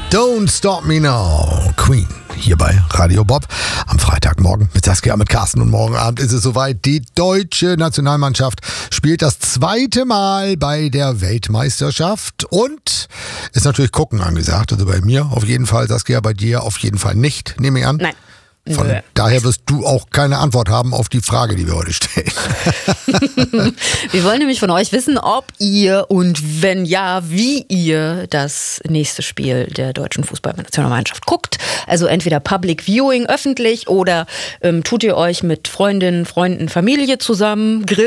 Don't Stop Me Now, Queen, hier bei Radio Bob. Am Freitagmorgen mit Saskia, mit Carsten und morgen Abend ist es soweit. Die deutsche Nationalmannschaft spielt das 2. Mal bei der Weltmeisterschaft und ist natürlich Gucken angesagt. Also bei mir auf jeden Fall, Saskia, bei dir auf jeden Fall nicht, nehme ich an. Nein. Von daher wirst du auch keine Antwort haben auf die Frage, die wir heute stellen. Wir wollen nämlich von euch wissen, ob ihr und wenn ja, wie ihr das nächste Spiel der deutschen Fußballnationalmannschaft guckt. Also entweder Public Viewing, öffentlich, oder tut ihr euch mit Freundinnen, Freunden, Familie zusammen,